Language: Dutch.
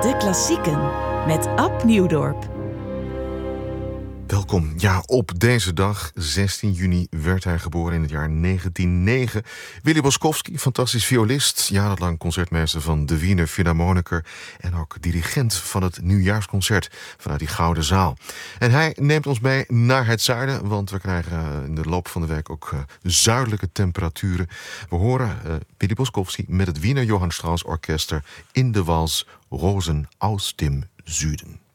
De Klassieken met Ab Nieuwdorp. Welkom. Ja, op deze dag, 16 juni, werd hij geboren in het jaar 1909. Willy Boskowski, fantastisch violist, jarenlang concertmeester van de Wiener Philharmoniker en ook dirigent van het nieuwjaarsconcert vanuit die Gouden Zaal. En hij neemt ons mee naar het zuiden, want we krijgen in de loop van de week ook zuidelijke temperaturen. We horen Willy Boskowski met het Wiener Johann Strauss Orchester in de wals Rosen aus dem Süden.